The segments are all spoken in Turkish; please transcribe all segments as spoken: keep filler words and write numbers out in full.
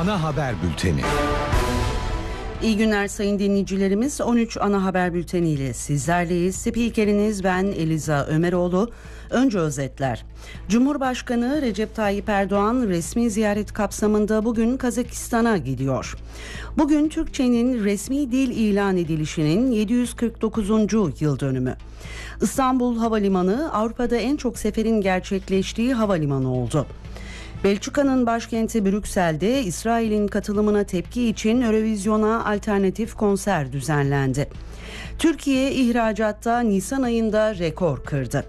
Ana haber bülteni. İyi günler sayın dinleyicilerimiz. on üç ana haber bülteni ile sizlerleyiz. Spikeriniz ben Eliza Ömeroğlu. Önce özetler. Cumhurbaşkanı Recep Tayyip Erdoğan resmi ziyaret kapsamında bugün Kazakistan'a gidiyor. Bugün Türkçenin resmi dil ilan edilişinin yedi yüz kırk dokuzuncu yıl dönümü. İstanbul Havalimanı Avrupa'da en çok seferin gerçekleştiği havalimanı oldu. Belçika'nın başkenti Brüksel'de İsrail'in katılımına tepki için Eurovision'a alternatif konser düzenlendi. Türkiye ihracatta Nisan ayında rekor kırdı.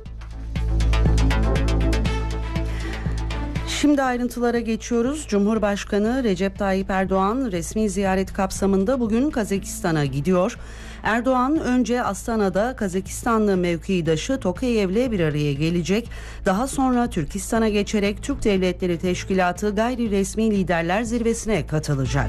Şimdi ayrıntılara geçiyoruz. Cumhurbaşkanı Recep Tayyip Erdoğan resmi ziyaret kapsamında bugün Kazakistan'a gidiyor. Erdoğan önce Astana'da Kazakistanlı mevkidaşı Tokayev'le bir araya gelecek. Daha sonra Türkistan'a geçerek Türk Devletleri Teşkilatı Gayri Resmi Liderler Zirvesi'ne katılacak.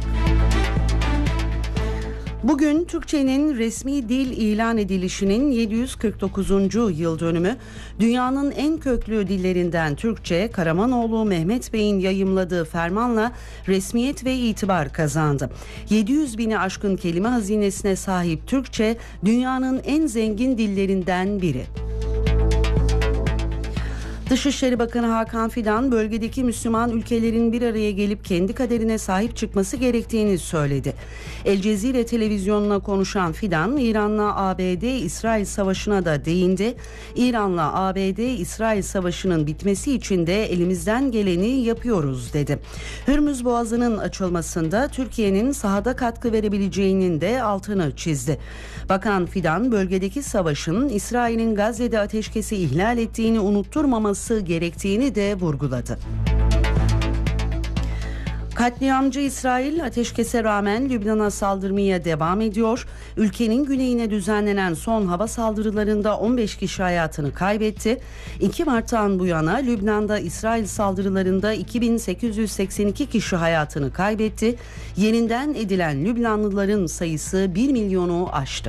Bugün Türkçenin resmi dil ilan edilişinin yedi yüz kırk dokuzuncu yıl dönümü. Dünyanın en köklü dillerinden Türkçe, Karamanoğlu Mehmet Bey'in yayımladığı fermanla resmiyet ve itibar kazandı. yedi yüz bini aşkın kelime hazinesine sahip Türkçe, dünyanın en zengin dillerinden biri. Dışişleri Bakanı Hakan Fidan, bölgedeki Müslüman ülkelerin bir araya gelip kendi kaderine sahip çıkması gerektiğini söyledi. El Cezire televizyonuna konuşan Fidan, İran'la A B D-İsrail savaşına da değindi. İran'la A B D-İsrail savaşının bitmesi için de elimizden geleni yapıyoruz dedi. Hürmüz Boğazı'nın açılmasında Türkiye'nin sahada katkı verebileceğinin de altını çizdi. Bakan Fidan, bölgedeki savaşın İsrail'in Gazze'de ateşkesi ihlal ettiğini unutturmaması gerektiğini de vurguladı. Katliamcı İsrail ateşkese rağmen Lübnan'a saldırmaya devam ediyor. Ülkenin güneyine düzenlenen son hava saldırılarında on beş kişi hayatını kaybetti. iki Mart'tan bu yana Lübnan'da İsrail saldırılarında iki bin sekiz yüz seksen iki kişi hayatını kaybetti. Yerinden edilen Lübnanlıların sayısı bir milyonu aştı.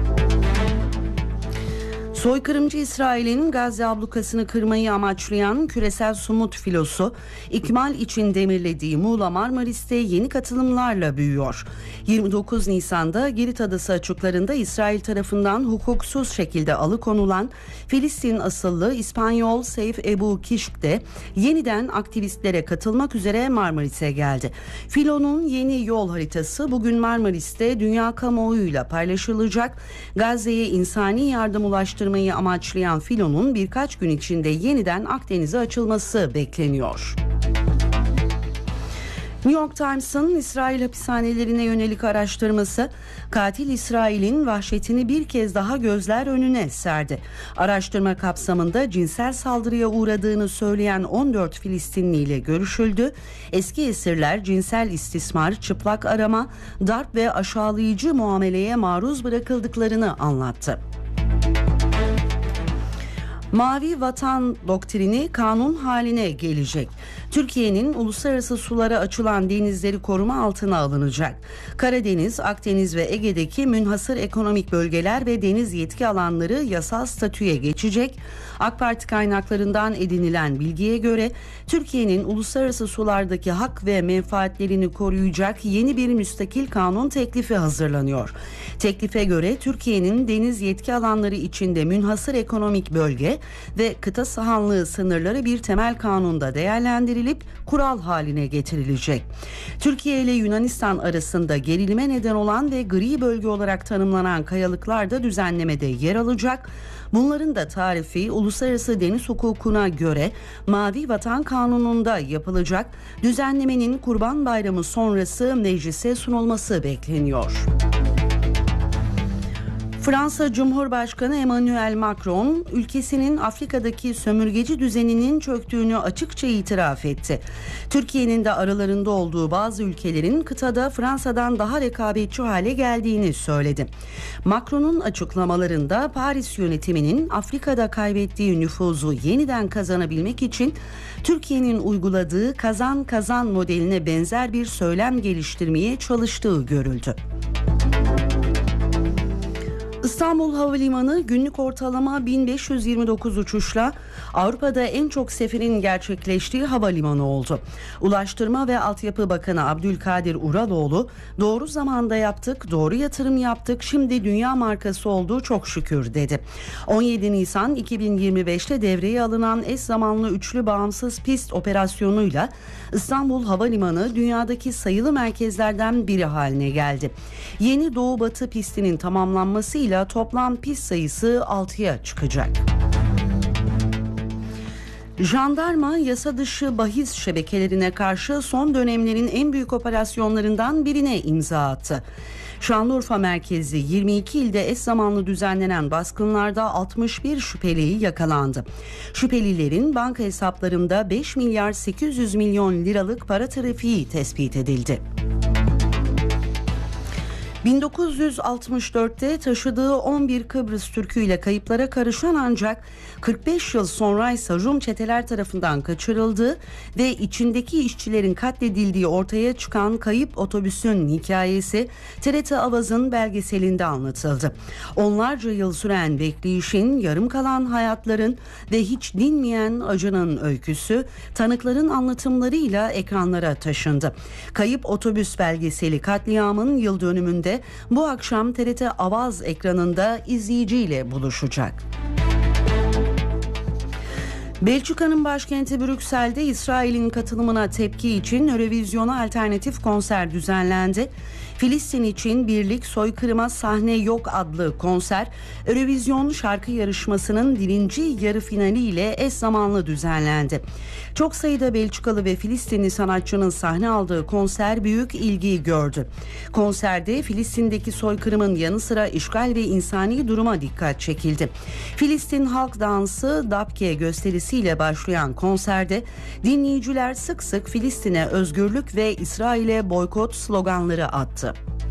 Soykırımcı İsrail'in Gazze ablukasını kırmayı amaçlayan küresel Sumut filosu, ikmal için demirlediği Muğla Marmaris'te yeni katılımlarla büyüyor. yirmi dokuz Nisan'da Girit Adası açıklarında İsrail tarafından hukuksuz şekilde alıkonulan Filistin asıllı İspanyol Seyf Ebu Kişk de yeniden aktivistlere katılmak üzere Marmaris'e geldi. Filonun yeni yol haritası bugün Marmaris'te dünya kamuoyuyla paylaşılacak. Gazze'ye insani yardım ulaştırmayı amaçlayan filonun birkaç gün içinde yeniden Akdeniz'e açılması bekleniyor. New York Times'ın İsrail hapishanelerine yönelik araştırması katil İsrail'in vahşetini bir kez daha gözler önüne serdi. Araştırma kapsamında cinsel saldırıya uğradığını söyleyen on dört Filistinli ile görüşüldü. Eski esirler cinsel istismar, çıplak arama, darp ve aşağılayıcı muameleye maruz bırakıldıklarını anlattı. Mavi Vatan doktrini kanun haline gelecek. Türkiye'nin uluslararası sulara açılan denizleri koruma altına alınacak. Karadeniz, Akdeniz ve Ege'deki münhasır ekonomik bölgeler ve deniz yetki alanları yasal statüye geçecek. AK Parti kaynaklarından edinilen bilgiye göre Türkiye'nin uluslararası sulardaki hak ve menfaatlerini koruyacak yeni bir müstakil kanun teklifi hazırlanıyor. Teklife göre Türkiye'nin deniz yetki alanları içinde münhasır ekonomik bölge ve kıta sahanlığı sınırları bir temel kanunda değerlendirilip kural haline getirilecek. Türkiye ile Yunanistan arasında gerilime neden olan ve gri bölge olarak tanımlanan kayalıklar da düzenlemede yer alacak. Bunların da tarifi uluslararası deniz hukukuna göre Mavi Vatan Kanunu'nda yapılacak. Düzenlemenin Kurban Bayramı sonrası meclise sunulması bekleniyor. Fransa Cumhurbaşkanı Emmanuel Macron, ülkesinin Afrika'daki sömürgeci düzeninin çöktüğünü açıkça itiraf etti. Türkiye'nin de aralarında olduğu bazı ülkelerin kıtada Fransa'dan daha rekabetçi hale geldiğini söyledi. Macron'un açıklamalarında Paris yönetiminin Afrika'da kaybettiği nüfuzu yeniden kazanabilmek için Türkiye'nin uyguladığı kazan kazan modeline benzer bir söylem geliştirmeye çalıştığı görüldü. İstanbul Havalimanı günlük ortalama bin beş yüz yirmi dokuz uçuşla Avrupa'da en çok seferin gerçekleştiği havalimanı oldu. Ulaştırma ve Altyapı Bakanı Abdülkadir Uraloğlu, "Doğru zamanda yaptık, doğru yatırım yaptık, şimdi dünya markası oldu çok şükür" dedi. on yedi Nisan iki bin yirmi beşte devreye alınan eş zamanlı üçlü bağımsız pist operasyonuyla İstanbul Havalimanı dünyadaki sayılı merkezlerden biri haline geldi. Yeni Doğu Batı pistinin tamamlanmasıyla toplam pist sayısı altıya çıkacak. Jandarma yasa dışı bahis şebekelerine karşı son dönemlerin en büyük operasyonlarından birine imza attı. Şanlıurfa merkezli yirmi iki ilde eş zamanlı düzenlenen baskınlarda altmış bir şüpheli yakalandı. Şüphelilerin banka hesaplarında beş milyar sekiz yüz milyon liralık para trafiği tespit edildi. bin dokuz yüz altmış dörtte taşıdığı on bir Kıbrıs Türk'üyle kayıplara karışan ancak kırk beş yıl sonraysa Rum çeteler tarafından kaçırıldığı ve içindeki işçilerin katledildiği ortaya çıkan kayıp otobüsün hikayesi T R T Avaz'ın belgeselinde anlatıldı. Onlarca yıl süren bekleyişin, yarım kalan hayatların ve hiç dinmeyen acının öyküsü tanıkların anlatımlarıyla ekranlara taşındı. Kayıp otobüs belgeseli katliamın yıl dönümünde bu akşam T R T Avaz ekranında izleyiciyle buluşacak. Belçika'nın başkenti Brüksel'de İsrail'in katılımına tepki için Eurovizyon'a alternatif konser düzenlendi. Filistin için Birlik Soykırıma Sahne Yok adlı konser, Eurovizyon şarkı yarışmasının birinci yarı finaliyle eş zamanlı düzenlendi. Çok sayıda Belçikalı ve Filistinli sanatçının sahne aldığı konser büyük ilgi gördü. Konserde Filistin'deki soykırımın yanı sıra işgal ve insani duruma dikkat çekildi. Filistin halk dansı Dabke gösterisiyle başlayan konserde dinleyiciler sık sık Filistin'e özgürlük ve İsrail'e boykot sloganları attı.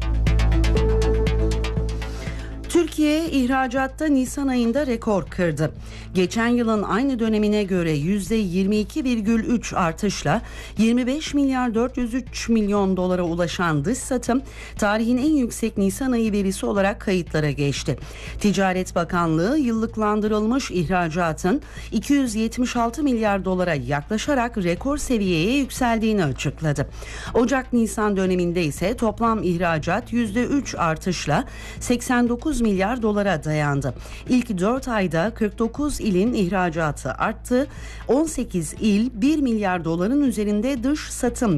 Türkiye ihracatta Nisan ayında rekor kırdı. Geçen yılın aynı dönemine göre yüzde yirmi iki virgül üç artışla yirmi beş milyar dört yüz üç milyon dolara ulaşan dış satım tarihin en yüksek Nisan ayı verisi olarak kayıtlara geçti. Ticaret Bakanlığı yıllıklandırılmış ihracatın iki yüz yetmiş altı milyar dolara yaklaşarak rekor seviyeye yükseldiğini açıkladı. Ocak-Nisan döneminde ise toplam ihracat yüzde üç artışla seksen dokuz milyar dolara dayandı. İlk dört ayda kırk dokuz ilin ihracatı arttı. on sekiz il bir milyar doların üzerinde dış satım